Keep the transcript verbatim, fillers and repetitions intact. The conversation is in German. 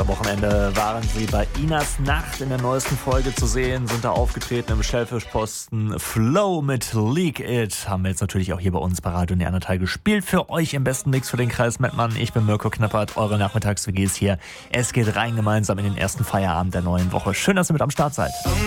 am Wochenende waren sie bei Inas Nacht in der neuesten Folge zu sehen, sind da aufgetreten im Stellfischposten Flow mit Leak It. Haben wir jetzt natürlich auch hier bei uns bei Radio Neandertal gespielt. Für euch im besten Mix für den Kreis Mettmann. Ich bin Mirko Knappert, eure Nachmittags-W Gs hier. Es geht rein gemeinsam in den ersten Feierabend der neuen Woche. Schön, dass ihr mit am Start seid.